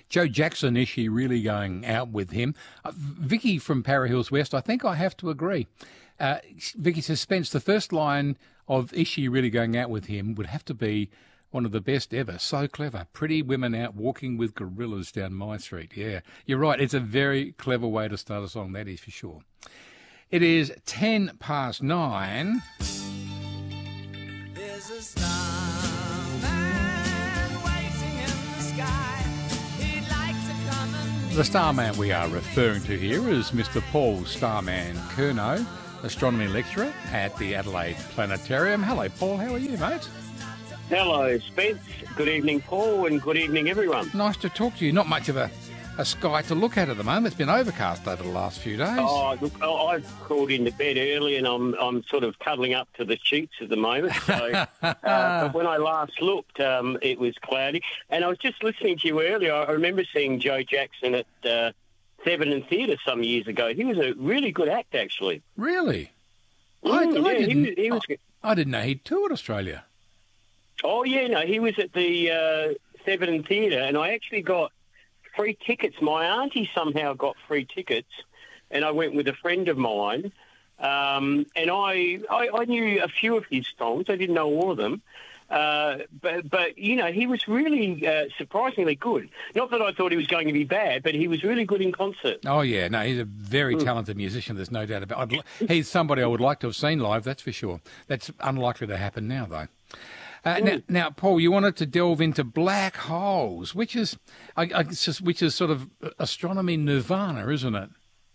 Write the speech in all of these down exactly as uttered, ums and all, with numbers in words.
Joe Jackson, is she really going out with him? Uh, Vicky from Para Hills West, I think I have to agree. Uh, Vicky says, Spence, the first line of is she really going out with him would have to be one of the best ever. So clever. Pretty women out walking with gorillas down my street. Yeah, you're right. It's a very clever way to start a song, that is for sure. It is ten past nine. There's a starman waiting in the sky. He'd like to come and The starman we are referring to here is Mister Paul Starman Curnow, astronomy lecturer at the Adelaide Planetarium. Hello, Paul. How are you, mate? Hello, Spence. Good evening, Paul, and good evening, everyone. Nice to talk to you. Not much of a, a sky to look at at the moment. It's been overcast over the last few days. Oh, look, I- I've crawled into bed early, and I'm I'm sort of cuddling up to the sheets at the moment. So, uh, but when I last looked, um, it was cloudy. And I was just listening to you earlier. I remember seeing Joe Jackson at uh, Theban Theatre some years ago. He was a really good act, actually. Really? Mm, I, I, yeah, he didn't, was- he was good. I, I didn't know he'd toured Australia. Oh, yeah, no, he was at the uh, Theban Theatre, and I actually got free tickets. My auntie somehow got free tickets, and I went with a friend of mine, um, and I, I I knew a few of his songs. I didn't know all of them, uh, but, but, you know, he was really uh, surprisingly good. Not that I thought he was going to be bad, but he was really good in concert. Oh, yeah. No, he's a very Mm. talented musician. There's no doubt about it. I'd, he's somebody I would like to have seen live, that's for sure. That's unlikely to happen now, though. Uh, now, now, Paul, you wanted to delve into black holes, which is, I, I, it's just, which is sort of astronomy nirvana, isn't it?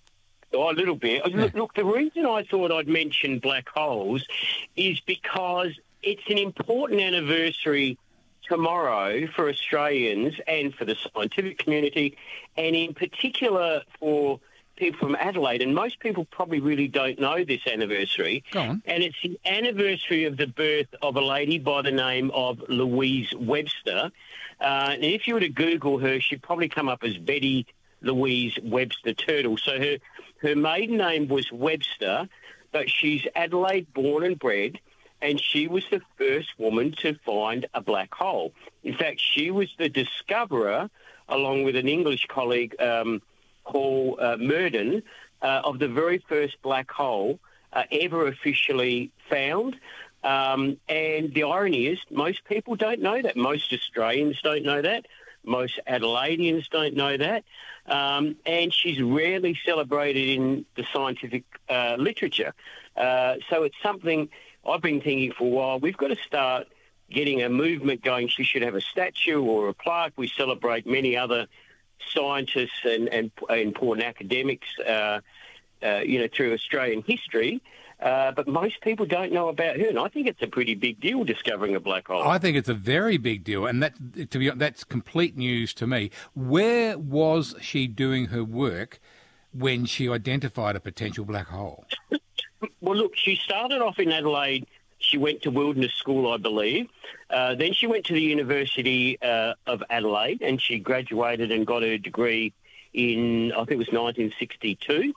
Oh, a little bit. Look, look, the reason I thought I'd mention black holes is because it's an important anniversary tomorrow for Australians and for the scientific community, and in particular for people from Adelaide. And most people probably really don't know this anniversary. Go on. And it's the anniversary of the birth of a lady by the name of Louise Webster. Uh, and if you were to Google her, she'd probably come up as Betty Louise Webster Turtle. So her, her maiden name was Webster, but she's Adelaide born and bred, and she was the first woman to find a black hole. In fact, she was the discoverer, along with an English colleague, um, Paul uh, Murden, uh, of the very first black hole uh, ever officially found. Um, and the irony is most people don't know that. Most Australians don't know that. Most Adelaideans don't know that. Um, and she's rarely celebrated in the scientific uh, literature. Uh, so it's something I've been thinking for a while. We've got to start getting a movement going. She should have a statue or a plaque. We celebrate many other scientists and, and important academics, uh, uh, you know, through Australian history. Uh, but most people don't know about her, and I think it's a pretty big deal discovering a black hole. I think it's a very big deal, and that to be that's complete news to me. Where was she doing her work when she identified a potential black hole? Well, look, she started off in Adelaide. She went to Wilderness School, I believe. Uh, then she went to the University uh, of Adelaide, and she graduated and got her degree in, I think it was nineteen sixty-two.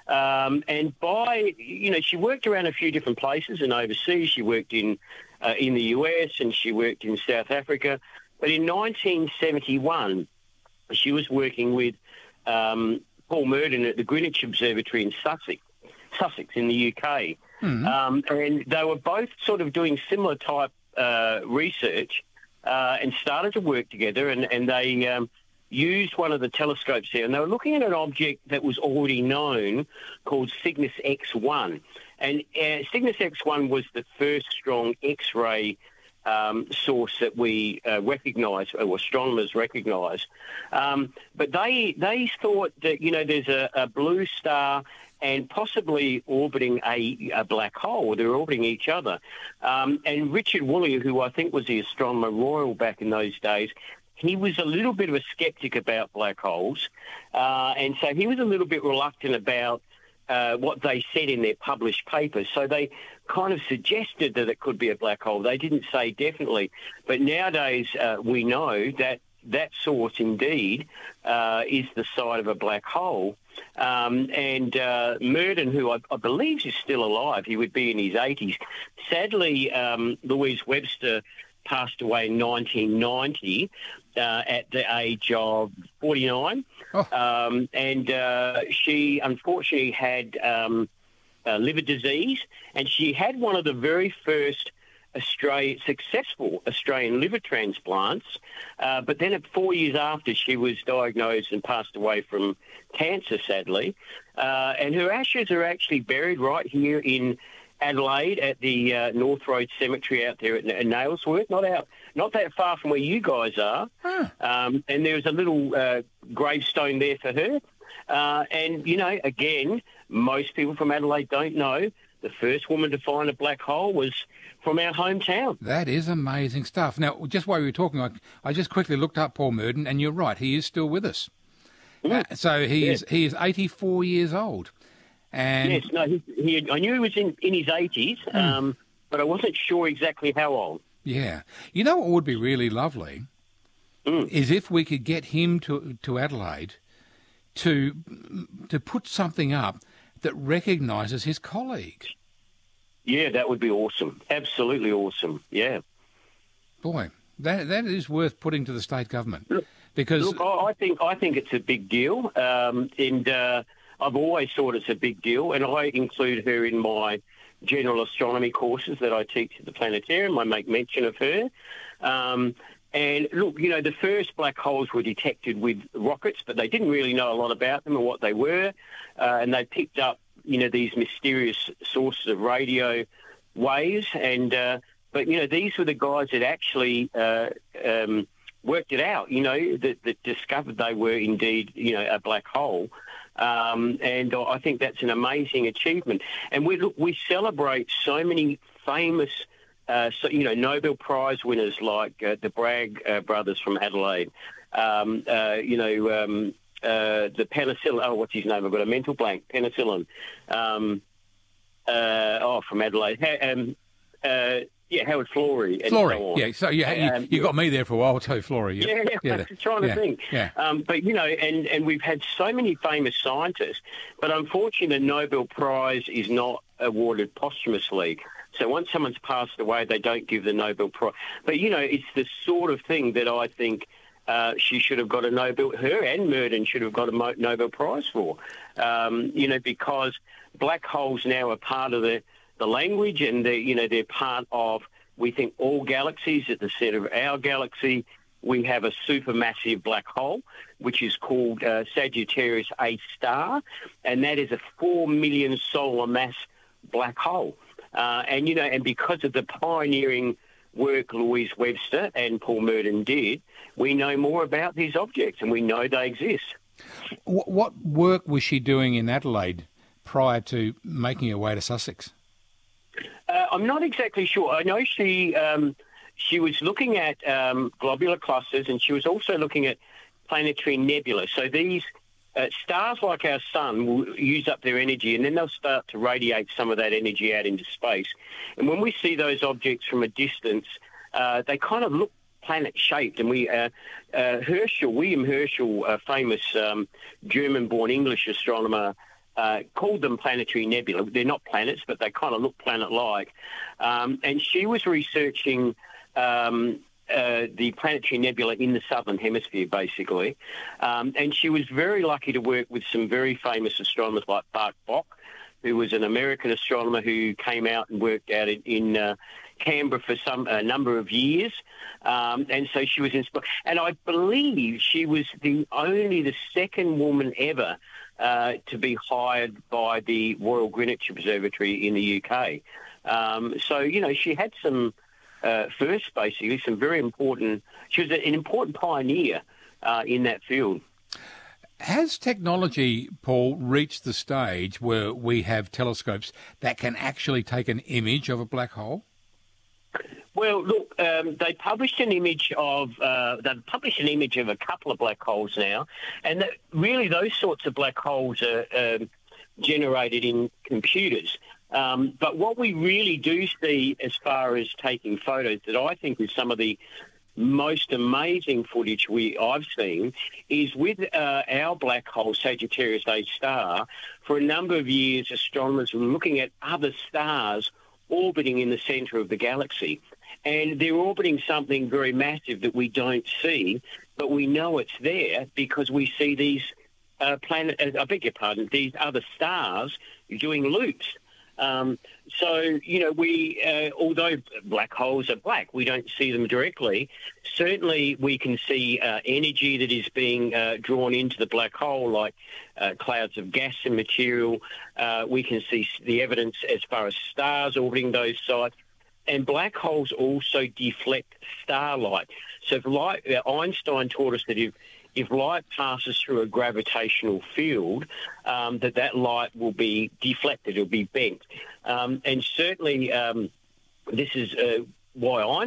Um, and by, you know, she worked around a few different places and overseas. She worked in uh, in the U S and she worked in South Africa. But in nineteen seventy-one, she was working with um, Paul Murden at the Greenwich Observatory in Sussex, Sussex in the U K. Mm-hmm. Um, and they were both sort of doing similar type uh, research uh, and started to work together. And, and they um, used one of the telescopes there, and they were looking at an object that was already known called Cygnus X one. And uh, Cygnus X one was the first strong X-ray um, source that we uh, recognise, or astronomers recognise. Um, but they they thought that, you know, there's a, a blue star and possibly orbiting a, a black hole. They're orbiting each other. Um, and Richard Woolley, who I think was the Astronomer Royal back in those days, he was a little bit of a skeptic about black holes. Uh, and so he was a little bit reluctant about uh, what they said in their published papers. So they kind of suggested that it could be a black hole. They didn't say definitely. But nowadays uh, we know that that source indeed uh, is the site of a black hole. Um, and uh, Murden, who I, I believe is still alive, he would be in his eighties. Sadly, um, Louise Webster passed away in nineteen ninety uh, at the age of forty-nine. Oh. Um, and uh, she unfortunately had um, uh, liver disease, and she had one of the very first Australia, successful Australian liver transplants. Uh, but then at four years after, she was diagnosed and passed away from cancer, sadly. Uh, and her ashes are actually buried right here in Adelaide at the uh, North Road Cemetery out there at N- Nailsworth, not out, not that far from where you guys are. Huh. Um, and there's a little uh, gravestone there for her. Uh, and, you know, again, most people from Adelaide don't know the first woman to find a black hole was from our hometown. That is amazing stuff. Now, just while we were talking, I, I just quickly looked up Paul Murden, and you're right, he is still with us. Mm. Uh, so he Yeah. is he is eighty-four years old. And Yes, no, he, he, I knew he was in, in his eighties, um, but I wasn't sure exactly how old. yeah, you know what would be really lovely Mm. is if we could get him to to Adelaide to to put something up that recognises his colleague. Yeah, that would be awesome. Absolutely awesome. Yeah. Boy, that that is worth putting to the state government because Look, I, I think I think it's a big deal, um, and uh, I've always thought it's a big deal, and I include her in my general astronomy courses that I teach at the planetarium. I make mention of her. Um, and look, you know, the first black holes were detected with rockets, but they didn't really know a lot about them and what they were, uh, and they picked up, you know, these mysterious sources of radio waves, and uh, but you know, these were the guys that actually uh, um, worked it out. You know, that, that discovered they were indeed, you know, a black hole. Um, and I think that's an amazing achievement. And we look, we celebrate so many famous, uh, so, you know, Nobel Prize winners like uh, the Bragg uh, brothers from Adelaide. Um, uh, you know, um, uh, the penicillin. Oh, what's his name? I've got a mental blank. Penicillin. Um, uh, oh, from Adelaide. Ha- um, uh, yeah, Howard Florey. And Florey, so on. yeah. So yeah, you, Um, you got me there for a while too, Florey. Yeah, yeah, yeah, I'm trying to yeah, think. yeah. Um, but, you know, and, and we've had so many famous scientists, but unfortunately the Nobel Prize is not awarded posthumously. So once someone's passed away, they don't give the Nobel Prize. But, you know, it's the sort of thing that I think uh, she should have got a Nobel, her and Murden should have got a Mo- Nobel Prize for, um, you know, because black holes now are part of the, the language and, the, you know, they're part of, we think, all galaxies. At the centre of our galaxy, we have a supermassive black hole, which is called uh, Sagittarius A star, and that is a four million solar mass black hole. Uh, and, you know, and because of the pioneering work Louise Webster and Paul Murden did, we know more about these objects, and we know they exist. What, what work was she doing in Adelaide prior to making her way to Sussex? Uh, I'm not exactly sure. I know she um, she was looking at um, globular clusters, and she was also looking at planetary nebulae. So these uh, stars, like our sun, will use up their energy, and then they'll start to radiate some of that energy out into space. And when we see those objects from a distance, uh, they kind of look planet-shaped. And we uh, uh, Herschel, William Herschel, a famous um, German-born English astronomer, Uh, called them planetary nebula. They're not planets, but they kind of look planet-like. Um, and she was researching um, uh, the planetary nebula in the southern hemisphere, basically. Um, and she was very lucky to work with some very famous astronomers like Bart Bok, who was an American astronomer who came out and worked out in, in uh, Canberra for some a number of years. Um, and so she was inspired. And I believe she was the only, the second woman ever Uh, to be hired by the Royal Greenwich Observatory in the U K. Um, so, you know, she had some uh, firsts, basically, some very important... She was an important pioneer uh, in that field. Has technology, Paul, reached the stage where we have telescopes that can actually take an image of a black hole? Well, look, um, they published an image of uh, they've published an image of a couple of black holes now, and that, really those sorts of black holes are um, generated in computers. Um, but what we really do see as far as taking photos that I think is some of the most amazing footage we I've seen is with uh, our black hole, Sagittarius A star. For a number of years, astronomers were looking at other stars orbiting in the centre of the galaxy. and they're orbiting something very massive that we don't see, but we know it's there because we see these uh, planet. I beg your pardon, these other stars doing loops. Um, so, you know, we, uh, although black holes are black, we don't see them directly. Certainly we can see uh, energy that is being uh, drawn into the black hole, like uh, clouds of gas and material. Uh, we can see the evidence as far as stars orbiting those sites. And black holes also deflect starlight. So if light, uh, Einstein taught us that if If light passes through a gravitational field, um, that that light will be deflected, it'll be bent. Um, and certainly um, this is uh, why